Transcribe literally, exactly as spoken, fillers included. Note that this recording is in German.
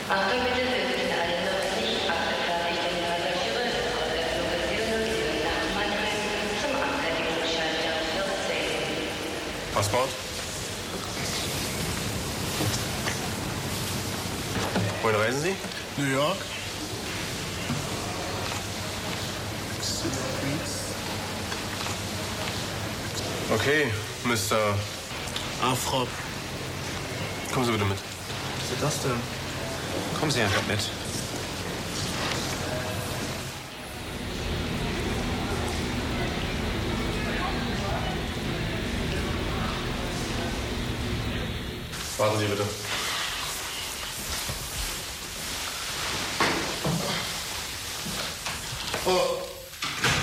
Achtung bitte, wir sind alle noch nicht abgefertigt in Passagiere aus der Flugverbindung nach Mannheim zum Abfertigungsschalter vierzehn. Passport? Wohin reisen Sie? New York. Okay, Mister Afrop. Kommen Sie bitte mit. Was ist das denn? Kommen Sie einfach mit. Warten Sie bitte. Oh.